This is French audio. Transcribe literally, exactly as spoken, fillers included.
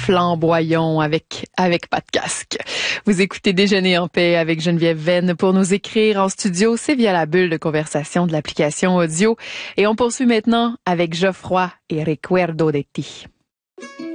flamboyons avec, avec pas de casque. Vous écoutez Déjeuner en paix avec Geneviève Venn. Pour nous écrire en studio, c'est via la bulle de conversation de l'application audio. Et on poursuit maintenant avec Geoffroy et Recuerdo de ti.